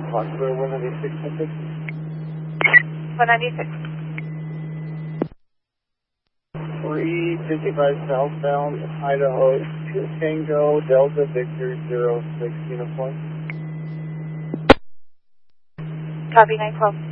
Foxtrot 196, 196. 355 southbound, Idaho, Tango, Delta Victor 06 uniform. Copy 912.